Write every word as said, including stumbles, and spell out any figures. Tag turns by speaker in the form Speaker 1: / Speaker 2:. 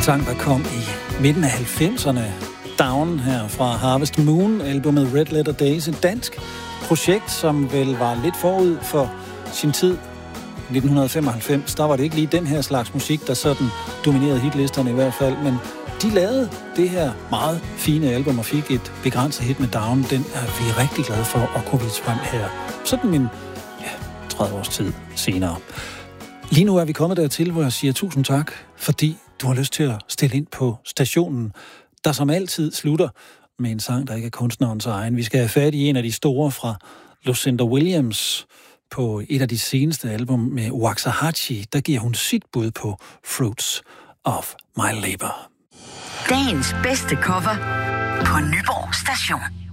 Speaker 1: sang, der kom i midten af halvfemserne. Down her fra Harvest Moon, albumet Red Letter Days. Et dansk projekt, som vel var lidt forud for sin tid. nitten femoghalvfems, der var det ikke lige den her slags musik, der sådan dominerede hitlisterne i hvert fald, men de lavede det her meget fine album og fik et begrænset hit med Down. Den er vi rigtig glade for at kunne vise frem her. Sådan min ja, tredive års tid senere. Lige nu er vi kommet dertil, hvor jeg siger tusind tak, fordi du har lyst til at stille ind på stationen, der som altid slutter med en sang, der ikke er kunstnerens egen. Vi skal have fat i en af de store fra Lucinda Williams på et af de seneste album med Waxahachie. Der giver hun sit bud på Fruits of My Labor.
Speaker 2: Dagens bedste cover på Nyborg Station.